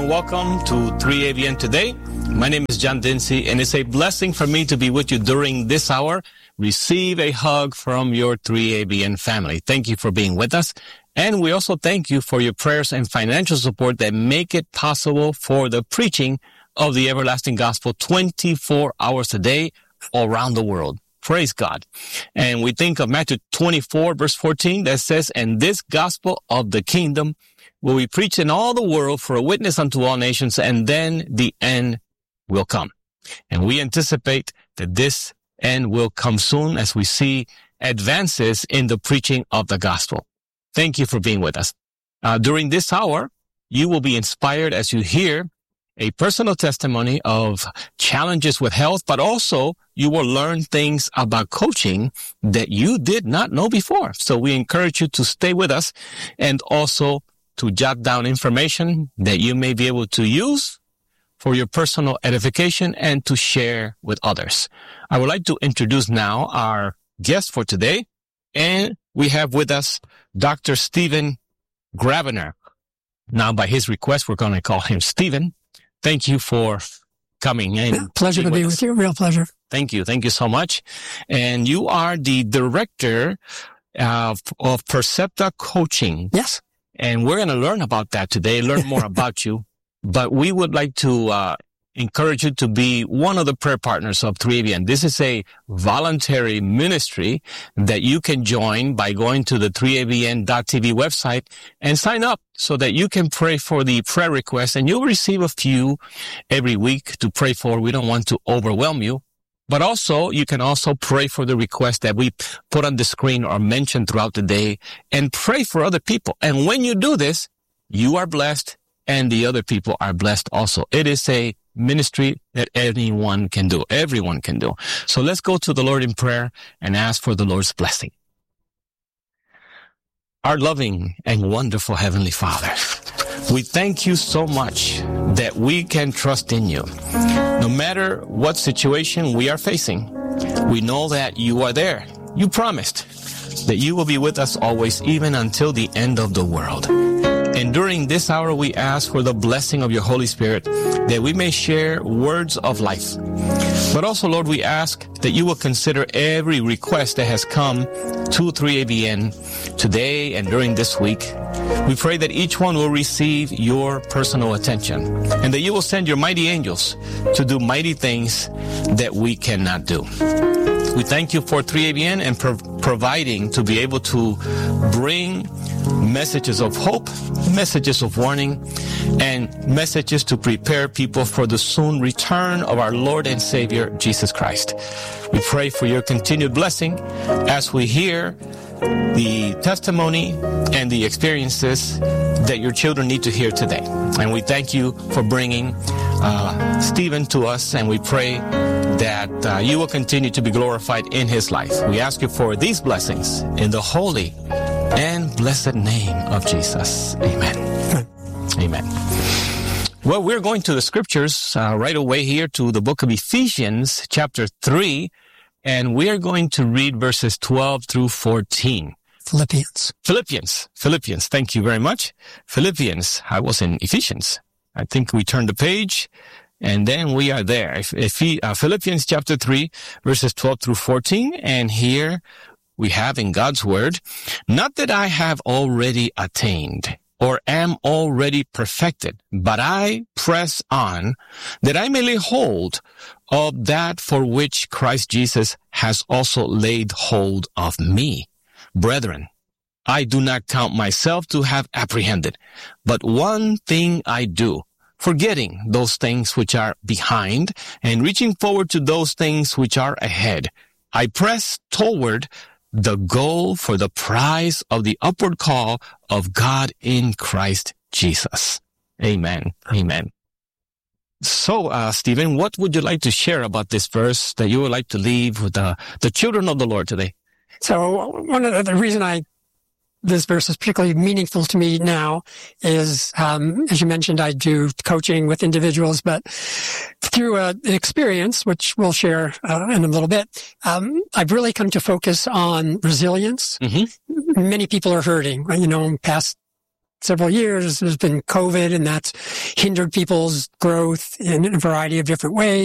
and welcome to 3ABN Today. My name is John Dinsey, and it's a blessing for me to be with you during this hour. Receive a hug from your 3ABN family. Thank you for being with us. And we also thank you for your prayers and financial support that make it possible for the preaching of the everlasting gospel 24 hours a day all around the world. Praise God. And we think of Matthew 24, verse 14, that says, "And this gospel of the kingdom will be preached in all the world for a witness unto all nations, and then the end will come." And we anticipate that this end will come soon as we see advances in the preaching of the gospel. Thank you for being with us. During this hour, you will be inspired as you hear a personal testimony of challenges with health, but also you will learn things about coaching that you did not know before. So we encourage you to stay with us and also to jot down information that you may be able to use for your personal edification and to share with others. I would like to introduce now our guest for today, and we have with us Dr. Stephen Gravener. Now, by his request, we're going to call him Stephen. Thank you for coming in. Pleasure to be with you. Real pleasure. Thank you. Thank you so much. And you are the director of Percepta Coaching. Yes. And we're going to learn about that today, learn more about you. But we would like to encourage you to be one of the prayer partners of 3ABN. This is a voluntary ministry that you can join by going to the 3abn.tv website and sign up so that you can pray for the prayer requests, and you'll receive a few every week to pray for. We don't want to overwhelm you. But also, you can also pray for the requests that we put on the screen or mention throughout the day, and pray for other people. And when you do this, you are blessed and the other people are blessed also. It is a ministry that anyone can do. Everyone can do. So let's go to the Lord in prayer and ask for the Lord's blessing. Our loving and wonderful Heavenly Father, we thank you so much that we can trust in you. No matter what situation we are facing, we know that you are there. You promised that you will be with us always, even until the end of the world. And during this hour, we ask for the blessing of your Holy Spirit, that we may share words of life. But also, Lord, we ask that you will consider every request that has come to 3ABN today and during this week. We pray that each one will receive your personal attention, and that you will send your mighty angels to do mighty things that we cannot do. We thank you for 3ABN and providing to be able to bring messages of hope, messages of warning, and messages to prepare people for the soon return of our Lord and Savior, Jesus Christ. We pray for your continued blessing as we hear the testimony and the experiences that your children need to hear today. And we thank you for bringing Stephen to us, and we pray that you will continue to be glorified in his life. We ask you for these blessings in the holy and blessed name of Jesus. Amen. Amen. Well, we're going to the scriptures right away here to the book of Ephesians, chapter 3, and we are going to read verses 12 through 14. Philippians. Thank you very much. Philippians. I was in Ephesians. I think we turned the page, and then we are there. Philippians chapter 3, verses 12 through 14, and here we have in God's word, "Not that I have already attained or am already perfected, but I press on that I may lay hold of that for which Christ Jesus has also laid hold of me. Brethren, I do not count myself to have apprehended, but one thing I do, forgetting those things which are behind and reaching forward to those things which are ahead, I press toward the goal for the prize of the upward call of God in Christ Jesus." Amen. Amen. So, Stephen, what would you like to share about this verse that you would like to leave with the children of the Lord today? So, one of the reason this verse is particularly meaningful to me now is, as you mentioned, I do coaching with individuals, but through an experience, which we'll share in a little bit, I've really come to focus on resilience. Mm-hmm. Many people are hurting, past several years, there's been COVID, and that's hindered people's growth in a variety of different ways.